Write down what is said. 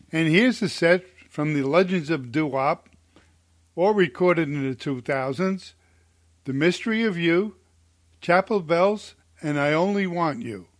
And here's a set from the Legends of Doo-Wop, all recorded in the 2000s, The Mystery of You, Chapel Bells, and I Only Want You.